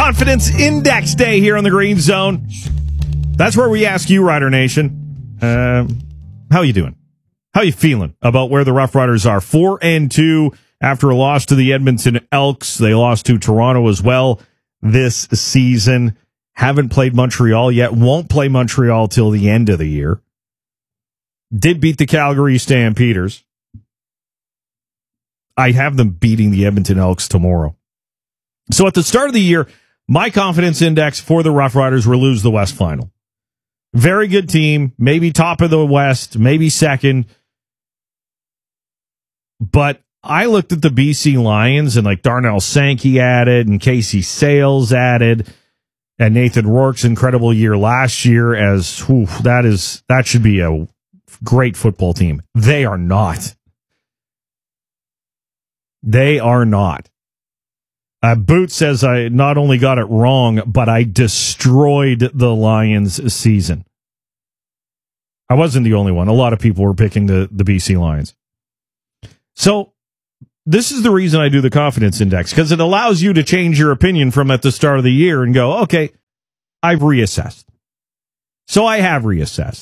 Confidence Index Day here on the Green Zone. That's where we ask you, Rider Nation, how you doing? How you feeling about where the Rough Riders are? 4-2 after a loss to the Edmonton Elks. They lost to Toronto as well this season. Haven't played Montreal yet. Won't play Montreal till the end of the year. Did beat the Calgary Stampeders. I have them beating the Edmonton Elks tomorrow. So at the start of the year, my confidence index for the Rough Riders will lose the West Final. Very good team, maybe top of the West, maybe second. But I looked at the BC Lions and like Darnell Sankey added and Casey Sales added and Nathan Rourke's incredible year last year as that should be a great football team. They are not. They are not. Boot says I not only got it wrong, but I destroyed the Lions season. I wasn't the only one. A lot of people were picking the BC Lions. So this is the reason I do the confidence index, because it allows you to change your opinion from at the start of the year and go, okay, I've reassessed. So I have reassessed.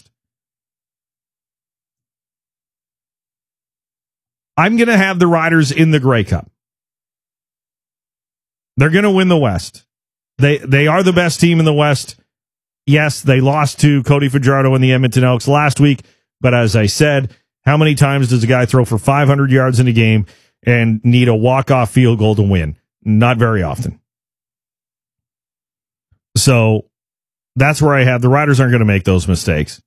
I'm going to have the Riders in the Grey Cup. They're going to win the West. They are the best team in the West. Yes, they lost to Cody Fajardo and the Edmonton Elks last week, but as I said, how many times does a guy throw for 500 yards in a game and need a walk-off field goal to win? Not very often. So that's where I have the Riders aren't going to make those mistakes.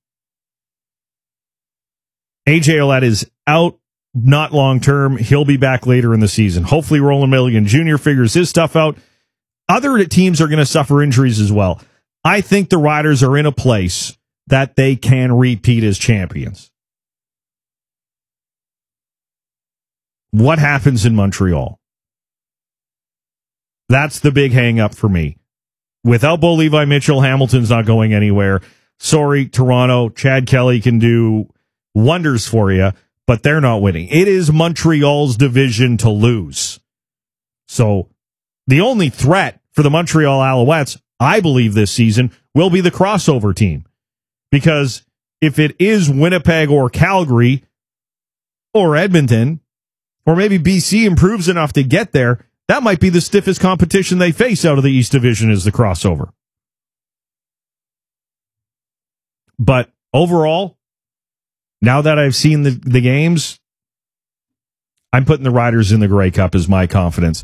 AJ Ouellette is out, not long-term. He'll be back later in the season. Hopefully Roland Milligan Jr. figures his stuff out. Other teams are going to suffer injuries as well. I think the Riders are in a place that they can repeat as champions. What happens in Montreal? That's the big hang-up for me. Without Bo Levi Mitchell, Hamilton's not going anywhere. Sorry, Toronto. Chad Kelly can do wonders for you, but they're not winning. It is Montreal's division to lose. So the only threat for the Montreal Alouettes, I believe this season, will be the crossover team. Because if it is Winnipeg or Calgary or Edmonton, or maybe BC improves enough to get there, that might be the stiffest competition they face out of the East Division is the crossover. But overall, now that I've seen the games, I'm putting the Riders in the Grey Cup as my confidence.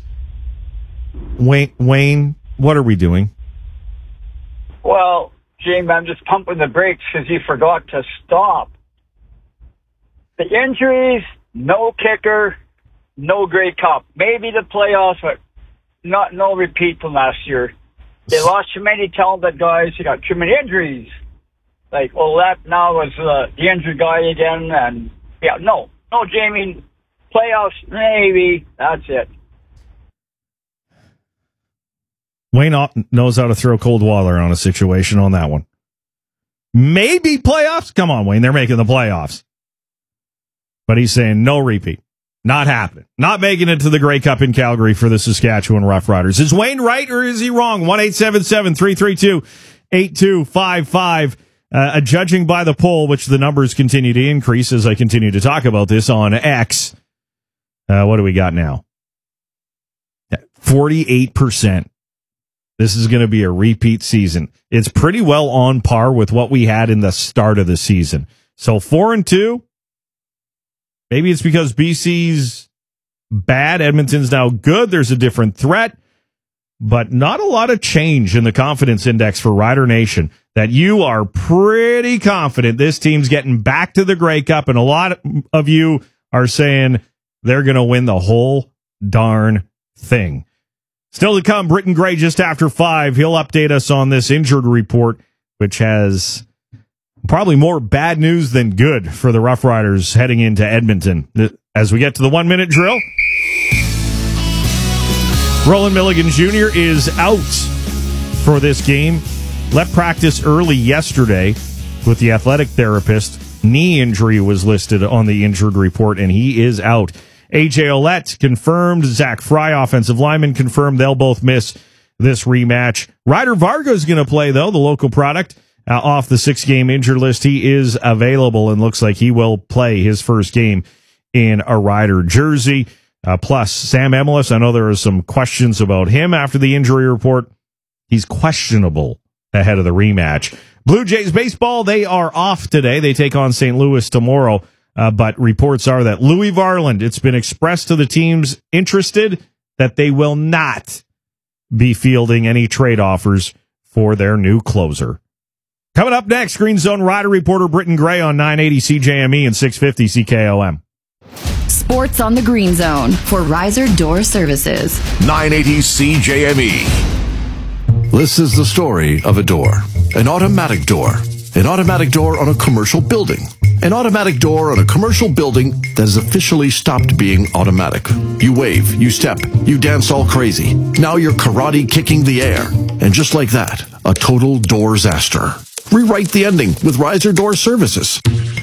Wayne, what are we doing? Well, James, I'm just pumping the brakes because you forgot to stop. The injuries, no kicker, no Grey Cup. Maybe the playoffs, but no repeat from last year. They lost too many talented guys. They got too many injuries. Like, that now was the injured guy again. And, no, Jamie. Playoffs, maybe. That's it. Wayne knows how to throw cold water on a situation on that one. Maybe playoffs? Come on, Wayne. They're making the playoffs. But he's saying no repeat. Not happening. Not making it to the Grey Cup in Calgary for the Saskatchewan Roughriders. Is Wayne right or is he wrong? 1-877-332-8255. Judging by the poll, which the numbers continue to increase as I continue to talk about this on X. What do we got now? 48%. This is going to be a repeat season. It's pretty well on par with what we had in the start of the season. So 4-2. Maybe it's because BC's bad. Edmonton's now good. There's a different threat. But not a lot of change in the confidence index for Rider Nation. That you are pretty confident this team's getting back to the Grey Cup. And a lot of you are saying they're going to win the whole darn thing. Still to come, Britton Gray just after 5. He'll update us on this injured report, which has probably more bad news than good for the Rough Riders heading into Edmonton. As we get to the 1-minute drill, Roland Milligan Jr. is out for this game. Left practice early yesterday with the athletic therapist. Knee injury was listed on the injured report, and he is out. AJ Ouellette confirmed. Zach Fry, offensive lineman, confirmed they'll both miss this rematch. Ryder Varga is going to play, though, the local product, off the 6-game injured list. He is available and looks like he will play his first game in a Ryder jersey. Plus, Sam Emilus, I know there are some questions about him after the injury report. He's questionable ahead of the rematch. Blue Jays baseball, they are off today. They take on St. Louis tomorrow. But reports are that Louis Varland, it's been expressed to the teams interested that they will not be fielding any trade offers for their new closer. Coming up next, Green Zone Rider reporter Britton Gray on 980 CJME and 650 CKOM. Sports on the Green Zone for Riser Door Services. 980 CJME. This is the story of a door. An automatic door. An automatic door on a commercial building. An automatic door on a commercial building that has officially stopped being automatic. You wave, you step, you dance all crazy. Now you're karate kicking the air. And just like that, a total doorsaster. Rewrite the ending with Riser Door Services.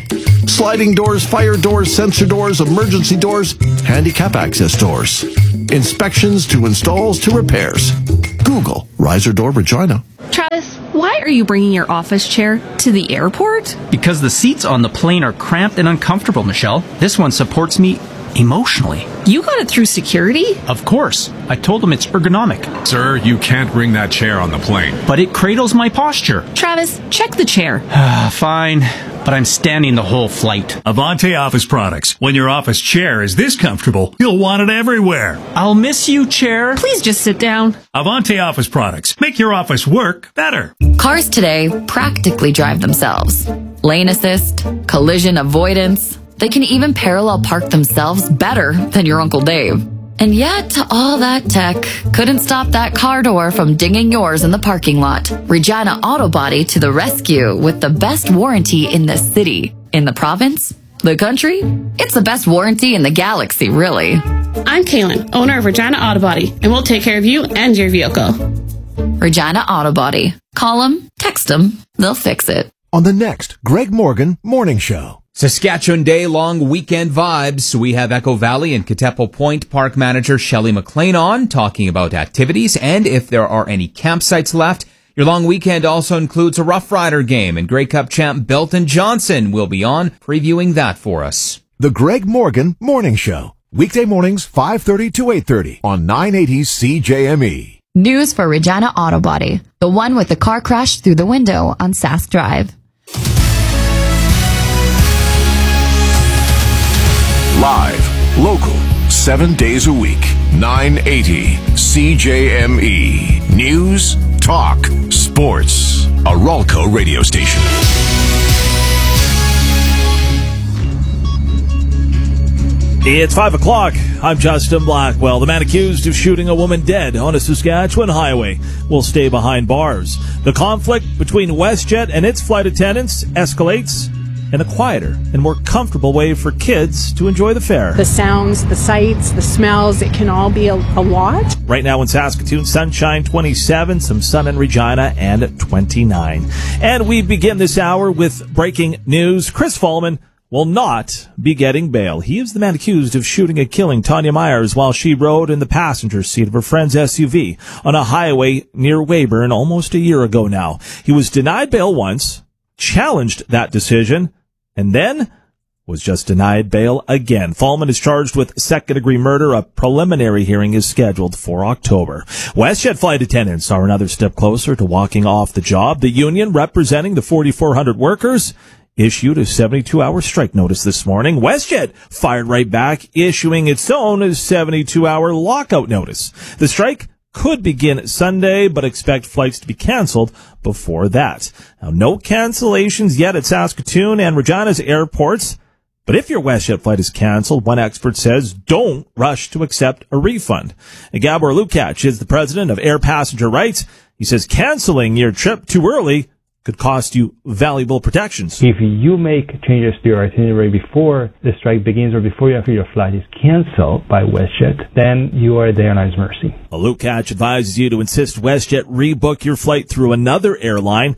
Sliding doors, fire doors, sensor doors, emergency doors, handicap access doors. Inspections to installs to repairs. Google Riser Door Regina. Travis, why are you bringing your office chair to the airport? Because the seats on the plane are cramped and uncomfortable, Michelle. This one supports me emotionally. You got it through security? Of course. I told them it's ergonomic. Sir, you can't bring that chair on the plane. But it cradles my posture. Travis, check the chair. Fine, but I'm standing the whole flight. Avante Office Products. When your office chair is this comfortable, you'll want it everywhere. I'll miss you, chair. Please just sit down. Avante Office Products. Make your office work better. Cars today practically drive themselves. Lane assist, collision avoidance. They can even parallel park themselves better than your Uncle Dave. And yet, all that tech couldn't stop that car door from dinging yours in the parking lot. Regina Auto Body to the rescue with the best warranty in the city. In the province? The country? It's the best warranty in the galaxy, really. I'm Kaylin, owner of Regina Auto Body, and we'll take care of you and your vehicle. Regina Auto Body. Call them, text them, they'll fix it. On the next Greg Morgan Morning Show. Saskatchewan Day-long weekend vibes. We have Echo Valley and Kateppo Point Park Manager Shelley McLean on, talking about activities and if there are any campsites left. Your long weekend also includes a Rough Rider game, and Grey Cup champ Belton Johnson will be on, previewing that for us. The Greg Morgan Morning Show. Weekday mornings, 5:30 to 8:30 on 980 CJME. News for Regina Auto Body, the one with the car crash through the window on Sask Drive. Live, local, 7 days a week. 980 CJME. News, talk, sports. A Ralco radio station. It's 5 o'clock. I'm Justin Blackwell. The man accused of shooting a woman dead on a Saskatchewan highway will stay behind bars. The conflict between WestJet and its flight attendants escalates in a quieter and more comfortable way for kids to enjoy the fare. The sounds, the sights, the smells, it can all be a lot. Right now in Saskatoon, sunshine 27, some sun in Regina, and 29. And we begin this hour with breaking news. Chris Fallman will not be getting bail. He is the man accused of shooting and killing Tanya Myers while she rode in the passenger seat of her friend's SUV on a highway near Weyburn almost a year ago now. He was denied bail once, challenged that decision, and then was just denied bail again. Fallman is charged with second-degree murder. A preliminary hearing is scheduled for October. WestJet flight attendants are another step closer to walking off the job. The union representing the 4,400 workers issued a 72-hour strike notice this morning. WestJet fired right back, issuing its own 72-hour lockout notice. The strike could begin Sunday, but expect flights to be canceled before that. Now, no cancellations yet at Saskatoon and Regina's airports, but if your WestJet flight is canceled, one expert says don't rush to accept a refund. Gabor Lukács is the president of Air Passenger Rights. He says canceling your trip too early could cost you valuable protections. If you make changes to your itinerary before the strike begins or before your flight is canceled by WestJet, then you are at the airline's mercy. Lukács advises you to insist WestJet rebook your flight through another airline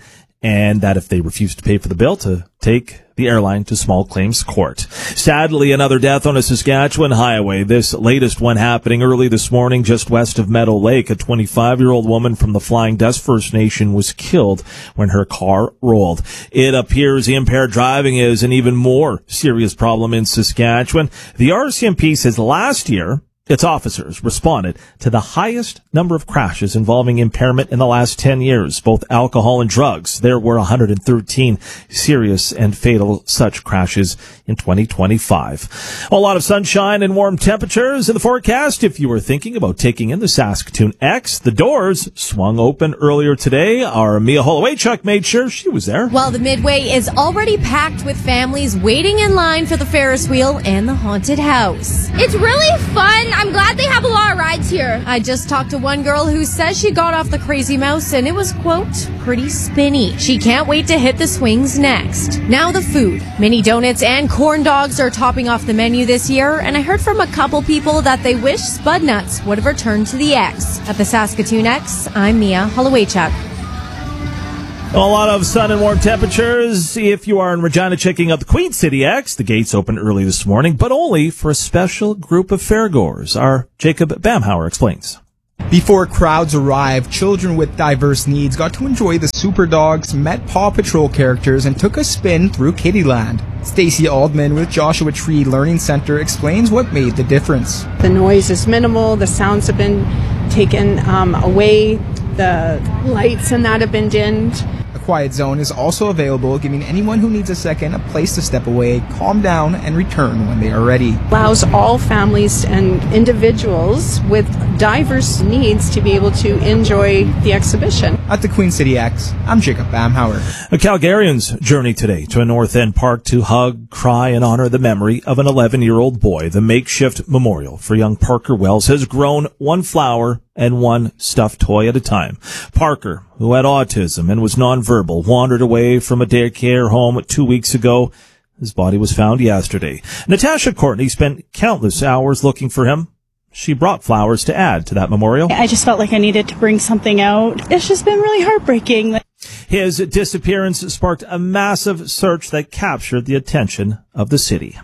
and that if they refuse to pay for the bill, to take the airline to small claims court. Sadly, another death on a Saskatchewan highway. This latest one happening early this morning just west of Meadow Lake. A 25-year-old woman from the Flying Dust First Nation was killed when her car rolled. It appears impaired driving is an even more serious problem in Saskatchewan. The RCMP says last year, its officers responded to the highest number of crashes involving impairment in the last 10 years, both alcohol and drugs. There were 113 serious and fatal such crashes in 2025. A lot of sunshine and warm temperatures in the forecast. If you were thinking about taking in the Saskatoon X, the doors swung open earlier today. Our Mia Holowaychuk made sure she was there. Well, the Midway is already packed with families waiting in line for the Ferris wheel and the haunted house. It's really fun. I'm glad they have a lot of rides here. I just talked to one girl who says she got off the Crazy Mouse and it was, quote, pretty spinny. She can't wait to hit the swings next. Now the food. Mini donuts and corn dogs are topping off the menu this year, and I heard from a couple people that they wish Spud Nuts would have returned to the X. At the Saskatoon X, I'm Mia Holowaychuk. A lot of sun and warm temperatures. If you are in Regina checking out the Queen City X, the gates opened early this morning, but only for a special group of fairgoers. Our Jacob Bamhauer explains. Before crowds arrived, children with diverse needs got to enjoy the Super Dogs, met Paw Patrol characters, and took a spin through Kittyland. Stacey Aldman with Joshua Tree Learning Center explains what made the difference. The noise is minimal, the sounds have been taken away, the lights and that have been dimmed. A quiet zone is also available, giving anyone who needs a second a place to step away, calm down, and return when they are ready. Allows all families and individuals with diverse needs to be able to enjoy the exhibition. At the Queen City X, I'm Jacob Bamhauer. A Calgarian's journey today to a North End park to hug, cry, and honor the memory of an 11-year-old boy. The makeshift memorial for young Parker Wells has grown one flower and one stuffed toy at a time. Parker, who had autism and was nonverbal, wandered away from a daycare home 2 weeks ago. His body was found yesterday. Natasha Courtney spent countless hours looking for him. She brought flowers to add to that memorial. I just felt like I needed to bring something out. It's just been really heartbreaking. His disappearance sparked a massive search that captured the attention of the city.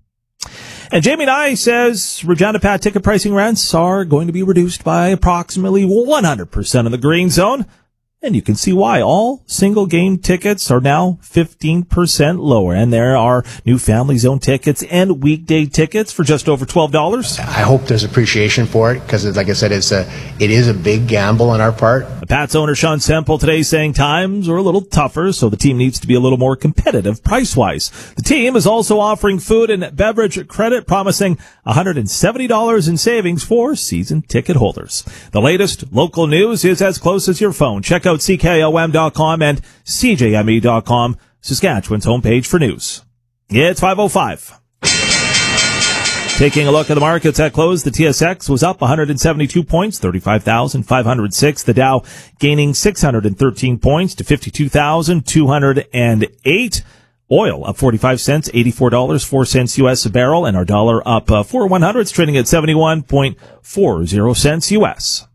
And Jamie Nye says Regina Pat ticket pricing rents are going to be reduced by approximately 100% in the green zone. And you can see why. All single game tickets are now 15% lower. And there are new family zone tickets and weekday tickets for just over $12. I hope there's appreciation for it because, like I said, it is a big gamble on our part. The Pats owner Sean Semple today saying times are a little tougher, so the team needs to be a little more competitive price-wise. The team is also offering food and beverage credit, promising $170 in savings for season ticket holders. The latest local news is as close as your phone. Check out CKOM.com and CJME.com, Saskatchewan's homepage for news. It's 5:05. Taking a look at the markets at close, the TSX was up 172 points, 35,506. The Dow gaining 613 points to 52,208. Oil up 45 cents, $84.04 U.S. a barrel, and our dollar up 4/100, trading at 71.40 cents U.S.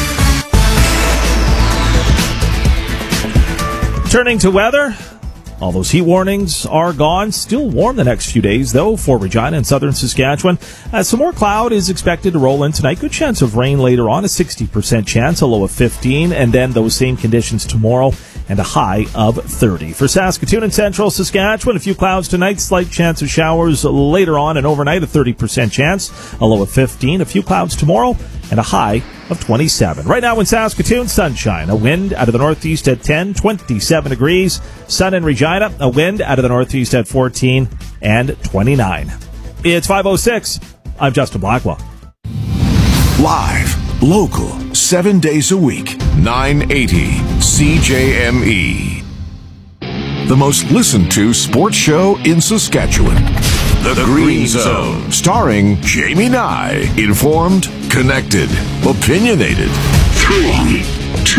Turning to weather, all those heat warnings are gone. Still warm the next few days, though, for Regina and southern Saskatchewan. Some more cloud is expected to roll in tonight. Good chance of rain later on, a 60% chance, a low of 15, and then those same conditions tomorrow and a high of 30. For Saskatoon and central Saskatchewan, a few clouds tonight, slight chance of showers later on, and overnight a 30% chance, a low of 15, a few clouds tomorrow, and a high of 27. Right now in Saskatoon, sunshine, a wind out of the northeast at 10, 27 degrees. Sun in Regina, a wind out of the northeast at 14 and 29. It's 5:06. I'm Justin Blackwell. Live, local, 7 days a week, 980 CJME. The most listened to sports show in Saskatchewan. The Green Zone, starring Jamie Nye. Informed, connected, opinionated. 3,